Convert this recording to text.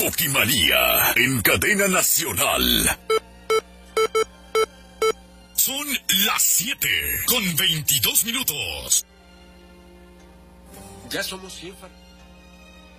Boquimanía en cadena nacional. Son las 7:22. Ya somos 100